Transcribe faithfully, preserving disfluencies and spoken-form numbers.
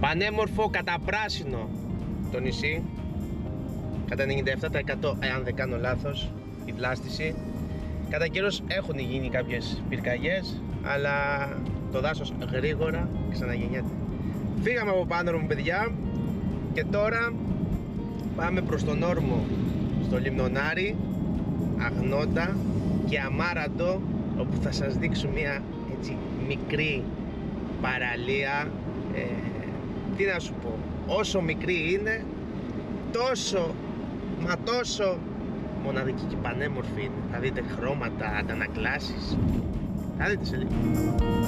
Πανέμορφο καταπράσινο το νησί, κατά ενενήντα επτά τοις εκατό εάν δεν κάνω λάθος η βλάστηση. Κατά καιρός έχουν γίνει κάποιες πυρκαγιές, αλλά το δάσος γρήγορα ξαναγεννιέται. Φύγαμε από πάνω μου, παιδιά, και τώρα πάμε προς τον όρμο, στο Λιμνονάρι, Αγνόντα και Αμάραντο, όπου θα σας δείξω μια έτσι μικρή παραλία. ε, Τι να σου πω, όσο μικρή είναι, τόσο μα τόσο μοναδική και πανέμορφη είναι. Θα δείτε χρώματα, αντανακλάσεις, θα δείτε σε λίγο.